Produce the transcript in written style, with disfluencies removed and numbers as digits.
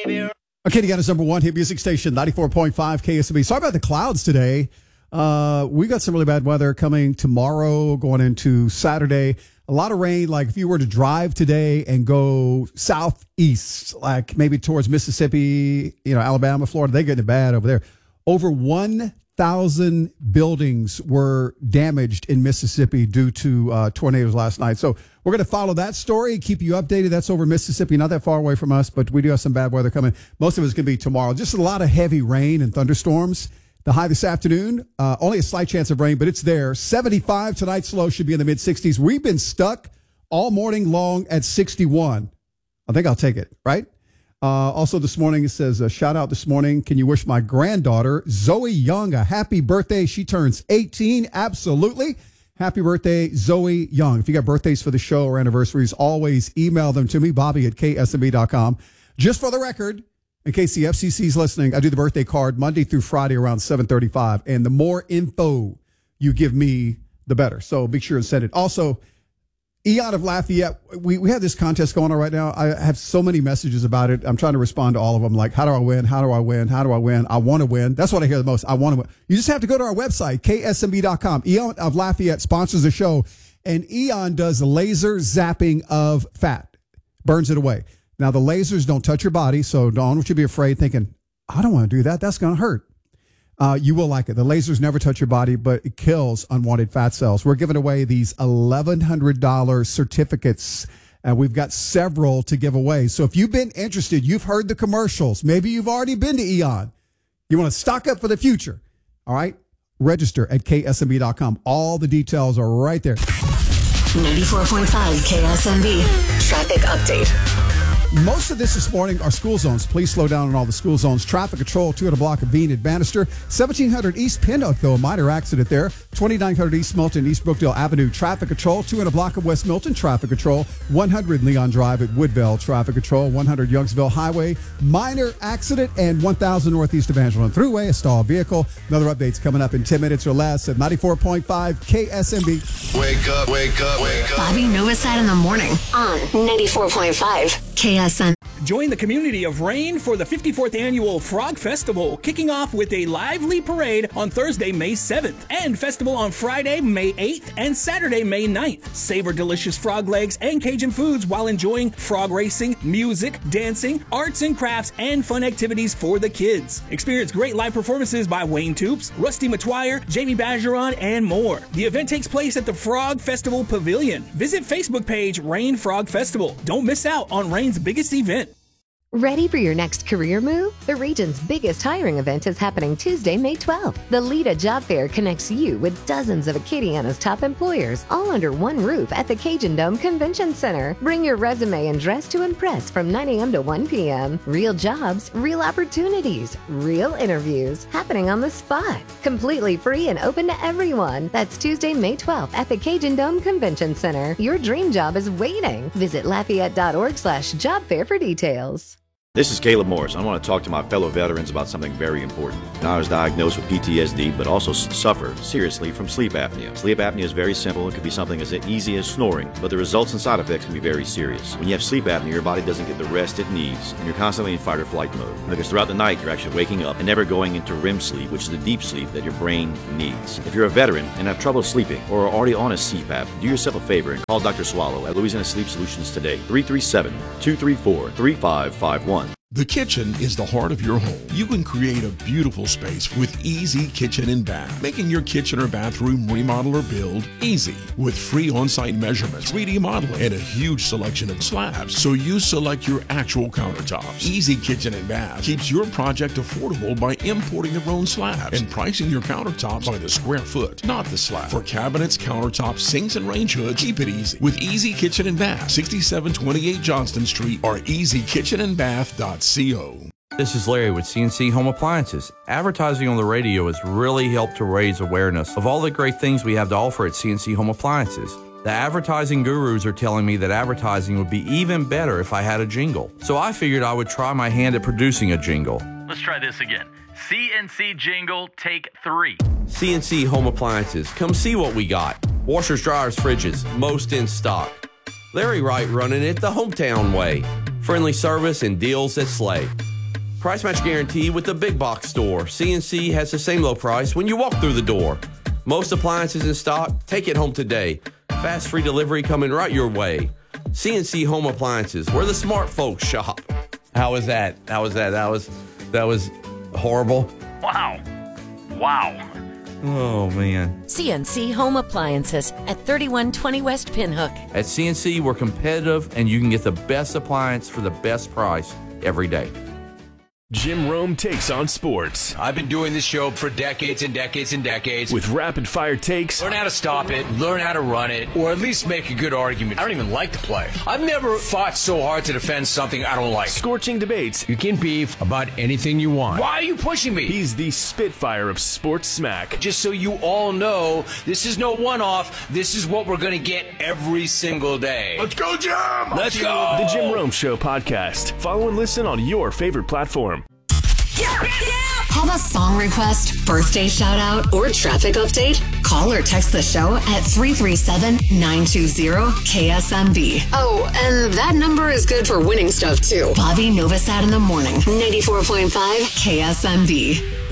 Okay, Indiana's number one hit music station, 94.5 KSMB. Sorry about the clouds today. We got some really bad weather coming tomorrow, going into Saturday. A lot of rain. Like if you were to drive today and go southeast, like maybe towards Mississippi, Alabama, Florida, they're getting it bad over there. Over 1,000 buildings were damaged in Mississippi due to tornadoes last night. So we're going to follow that story, keep you updated. That's over Mississippi, not that far away from us, but we do have some bad weather coming. Most of it's going to be tomorrow. Just a lot of heavy rain and thunderstorms. The high this afternoon, only a slight chance of rain, but it's there. 75 tonight's low should be in the mid-60s. We've been stuck all morning long at 61. I think I'll take it, right? Also this morning, it says, shout out this morning. Can you wish my granddaughter, Zoe Young, a happy birthday? She turns 18. Absolutely. Happy birthday, Zoe Young. If you got birthdays for the show or anniversaries, always email them to me, Bobby@ksmb.com. Just for the record, in case the FCC is listening, I do the birthday card Monday through Friday around 7:35. And the more info you give me, the better. So be sure and send it. Also, Eon of Lafayette, we have this contest going on right now. I have so many messages about it. I'm trying to respond to all of them. Like, how do I win? How do I win? How do I win? I want to win. That's what I hear the most. I want to win. You just have to go to our website, ksmb.com. Eon of Lafayette sponsors the show, and Eon does laser zapping of fat. Burns it away. Now, the lasers don't touch your body, so don't you be afraid thinking, I don't want to do that. That's going to hurt. You will like it. The lasers never touch your body, but it kills unwanted fat cells. We're giving away these $1,100 certificates, and we've got several to give away. So if you've been interested, you've heard the commercials. Maybe you've already been to Eon. You want to stock up for the future. All right? Register at ksmb.com. All the details are right there. 94.5 KSMB. Traffic update. Most of this morning are school zones. Please slow down on all the school zones. Traffic control, 200 block of Bean at Bannister. 1700 East Pinhook, though, a minor accident there. 2900 East Milton, East Brookdale Avenue. Traffic control, 200 block of West Milton. Traffic control, 100 Leon Drive at Woodville. Traffic control, 100 Youngsville Highway. Minor accident, and 1000 Northeast Evangeline Thruway, a stalled vehicle. Another update's coming up in 10 minutes or less at 94.5 KSMB. Wake up, wake up, wake up. Bobby Novosad in the morning on 94.5 KSM. Join the community of Rain for the 54th Annual Frog Festival, kicking off with a lively parade on Thursday, May 7th, and festival on Friday, May 8th, and Saturday, May 9th. Savor delicious frog legs and Cajun foods while enjoying frog racing, music, dancing, arts and crafts, and fun activities for the kids. Experience great live performances by Wayne Toops, Rusty Matwire, Jamie Bajeron, and more. The event takes place at the Frog Festival Pavilion. Visit Facebook page Rain Frog Festival. Don't miss out on Rain's biggest event. Ready for your next career move? The region's biggest hiring event is happening Tuesday, May 12th. The Lita Job Fair connects you with dozens of Acadiana's top employers, all under one roof at the Cajun Dome Convention Center. Bring your resume and dress to impress from 9 a.m. to 1 p.m. Real jobs, real opportunities, real interviews, happening on the spot. Completely free and open to everyone. That's Tuesday, May 12th at the Cajun Dome Convention Center. Your dream job is waiting. Visit Lafayette.org/job fair for details. This is Caleb Morris. I want to talk to my fellow veterans about something very important. I was diagnosed with PTSD, but also suffer seriously from sleep apnea. Sleep apnea is very simple. It could be something as easy as snoring, but the results and side effects can be very serious. When you have sleep apnea, your body doesn't get the rest it needs, and you're constantly in fight or flight mode. Because throughout the night, you're actually waking up and never going into REM sleep, which is the deep sleep that your brain needs. If you're a veteran and have trouble sleeping or are already on a CPAP, do yourself a favor and call Dr. Swallow at Louisiana Sleep Solutions today, 337-234-3551. The kitchen is the heart of your home. You can create a beautiful space with Easy Kitchen and Bath. Making your kitchen or bathroom remodel or build easy with free on-site measurements, 3D modeling, and a huge selection of slabs. So you select your actual countertops. Easy Kitchen and Bath keeps your project affordable by importing their own slabs and pricing your countertops by the square foot, not the slab. For cabinets, countertops, sinks, and range hoods, keep it easy with Easy Kitchen and Bath, 6728 Johnston Street or easykitchenandbath.com. This is Larry with CNC Home Appliances. Advertising on the radio has really helped to raise awareness of all the great things we have to offer at CNC Home Appliances. The advertising gurus are telling me that advertising would be even better if I had a jingle. So I figured I would try my hand at producing a jingle. Let's try this again. CNC jingle, take 3. CNC Home Appliances. Come see what we got. Washers, dryers, fridges, most in stock. Larry Wright running it the hometown way. Friendly service and deals that slay. Price match guarantee with the big box store. CNC has the same low price when you walk through the door. Most appliances in stock. Take it home today. Fast free delivery coming right your way. CNC Home Appliances, where the smart folks shop. How was that? That was horrible. Wow. Oh, man. CNC Home Appliances at 3120 West Pinhook. At CNC, we're competitive, and you can get the best appliance for the best price every day. Jim Rome takes on sports. I've been doing this show for decades and decades and decades. With rapid-fire takes. Learn how to stop it, learn how to run it, or at least make a good argument. I don't even like the play. I've never fought so hard to defend something I don't like. Scorching debates. You can beef about anything you want. Why are you pushing me? He's the Spitfire of sports smack. Just so you all know, this is no one-off. This is what we're going to get every single day. Let's go, Jim! Let's go! The Jim Rome Show podcast. Follow and listen on your favorite platform. Have a song request, birthday shout out, or traffic update? Call or text the show at 337-920-KSMB. Oh, and that number is good for winning stuff too. Bobby Novosad in the morning. 94.5 KSMB.